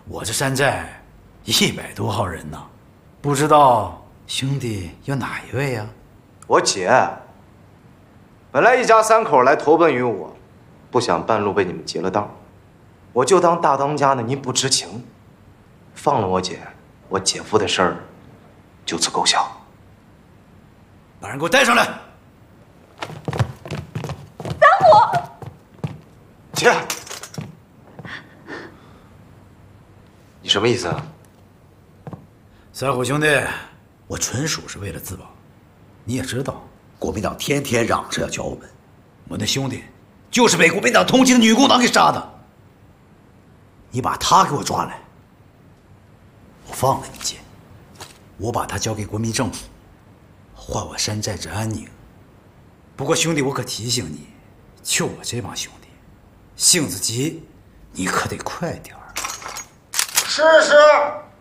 我这山寨100多号人呢，不知道兄弟有哪一位呀？ 我姐。本来一家3口来投奔于我，不想半路被你们截了道，我就当大当家的您不知情，放了我姐，我姐夫的事儿就此勾销。 把人给我带上来！ 三虎， 姐，你什么意思啊？ 三虎兄弟，我纯属是为了自保。你也知道， 国民党天天嚷着要剿我们， 我那兄弟就是被国民党通缉的女共党给杀的。你把他给我抓来，我放了你姐，我把他交给国民政府，换我山寨之安宁。不过兄弟，我可提醒你，就我这帮兄弟，性子急，你可得快点儿。 是。